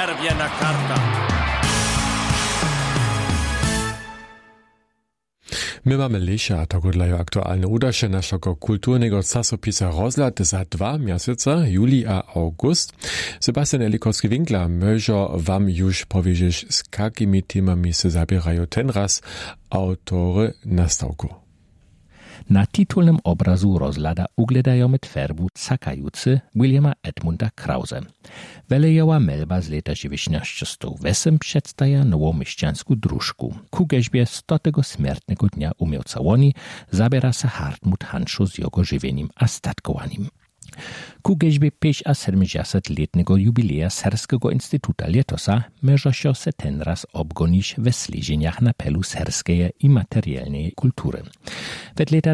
czerwiena karta. My mamy lesia, tako dlajo aktualne udaše našego kulturnego czasopisa Rozhľad za 2 miesiące, juli a august. Sebastian Elikowski-Winkler może wam już powiedzieć, z jakimi temami se zabierają ten raz autory nastawku. Na titulnym obrazu Rozhľada ugledajemy twerbu Cakajúcy Williama Edmunda Krause. Welejała melba z lata 1908 przedstawia nową mieszczanską drużku. Ku geźbie 100. śmiertnego dnia umiałca łoni zabiera się Hartmut Hanszu z jego żywieniem a statkowaniem. Ku geźbie 75-letnego jubileja Serskiego Instytuta Lietosa może się ten raz obgonić we sliżeniach na pelu serskiej i materialnej kultury. Wet lata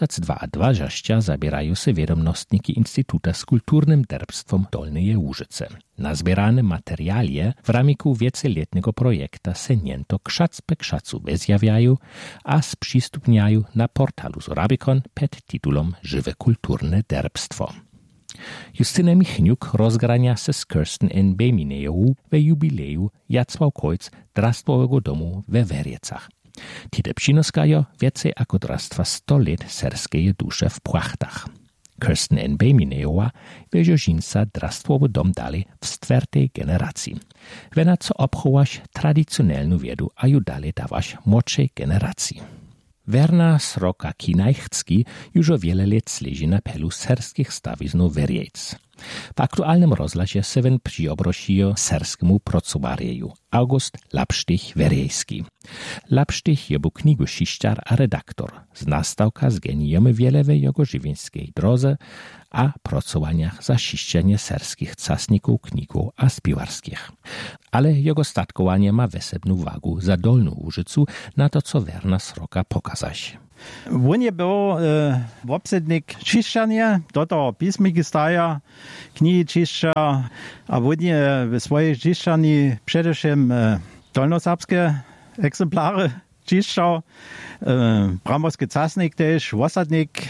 2022 zabierają się wiadomostniki Instytuta z kulturnym derbstwem Dolnej Łużyce. Nazbierane materialie w ramiku wiecoletniego projekta se niento krzac pe krzacu wyzjawiają, a sprzystupniają na portalu Zorabikon pod tytułem Żywe kulturne derbstwo. Justyna Michniuk rozgrania se z Kirsten N. Beminejewu we jubileju Jacławkojc drastwowego domu we Werjecach. Tite przynoskajo więcej jako drastwa 100 lat serskiej dusze w płachtach. Kirsten N. Beminejewa weźo żinsa drastwowy dom dalej w 4. generacji. Wena co obchowasz tradycjonalną wiedu, a ju dalej dawasz młodszej generacji. Werna Sroka-Kinajchcki już o wiele lat śledzi na pelu serskich stawiznów Werjec. W aktualnym rozhlasie se przyobrošijo serskiemu pracowarieju August Lapštych Werjejski. Lapštych je był knigušišťar a redaktor. Z nastawka zgenijemy wiele we jego żywieńskiej drodze a pracowaniach za šišćenie serskich casników, knigów a spiwarskich. Ale jego statkowanie ma wesebną wagu za Dolną Łużycu na to, co Werna Sroka pokazać. On je był obsednik čišćania, do toho písmiki staja, knihy čišća, a on je w swojej čišćani především dolnoserbskie egzemplary čišćał, bramorskie casnik też, wosadnik,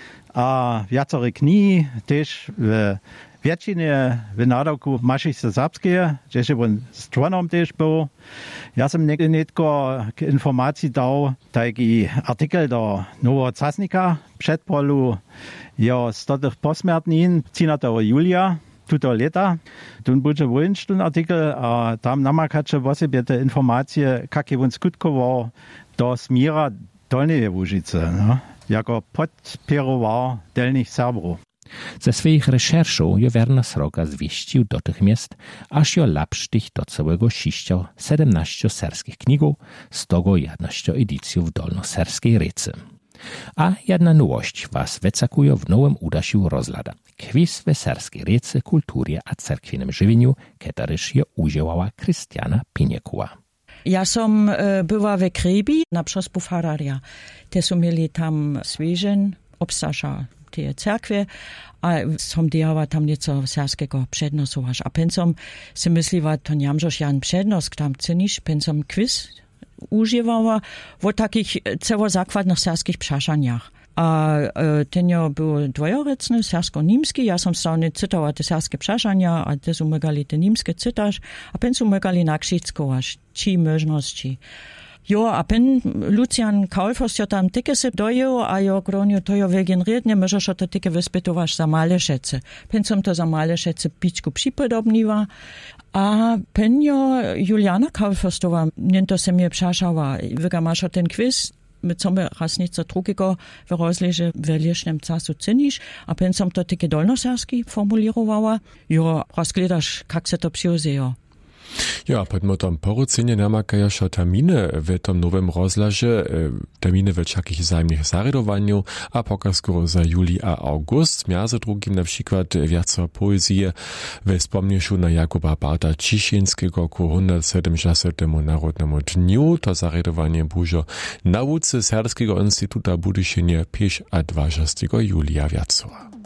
a viacore knihy też w většině v nádavku mašice serbskie, že on stronom też był. Ja sam netko k informacji dał taki artikel do Nowego Casnika przed polu jo 100 posmrtnin 13. julia tuto leta. Tun bude włącz ten artikel, a tam namakacze w sobie te informacje, jak on skutkował do smira Dolnej Łużyce, no? Jako podpierował delnych Serbrów. Ze swoich reszerszów je Werna Sroka zwieścił dotychmiast, aż jo Lapštych do całego šišćał 17 serskich knigów, z tego 11 edycjów dolnoserskiej rycy. A jedna nowość was wecakuje w nowym udasiu Rozhľada. Quiz we serskiej rycy, kulturze a cerkwinym żywieniu, kiedyś je udziałała Krystiana Piniekuła. Ja som była we Krebi na przospu Fararia. Te są mieli tam świeżen obsasza tie cerkwie, a som dijała tam nieco serskiego przednosować. A pensom si mysliwa, to niamżoż jan przednosk tam cynisz, pensom quiz używała w takich cełozakładnych serskich przeszaniach. A tenio był dwojorecny, sersko-nimski, ja som stałny cytała te serskie przeszania, a te są megali te nimskie cytaż, a pensum megali nakrzickować, ci możności. Jo, a pen Lucian Kaulfos jo tam tyke se dojo, a jo gronio to jo vegenriedne, możesz o to tyke wyspytować za Malešece. Pen som to za Malešece pičku připodobniła, a pen jo Juliana Kaulfostowa, niento se mnie przeszała, wyga masz o ten quiz, my chcemy raz nieco drugiego w rozleże w licznym czasu cynisz, a pen som to tyke dolnoserski formulirowała, jo, rozgledasz, jak se to przyjozejo. Ja, podmo tam porucenie namakają się terminy w tym nowym rozhlaže, terminy w takich zajemnych zaredowaniu, a pokazku za juli a august. Między drugim na przykład więcej poezji we wspomnieniu na Jakuba Barta Ciszynskiego ku 170. Narodnemu dniu. To zaredowanie było na nauce Serskiego Instytuta Budyšine 5 a 20. julia więcej.